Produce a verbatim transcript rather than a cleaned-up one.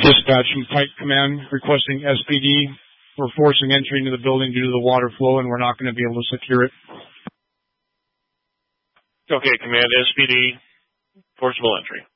Dispatch from Pike Command requesting S P D. We're forcing entry into the building due to the water flow, and we're not going to be able to secure it. Okay, Command, S P D, forcible entry.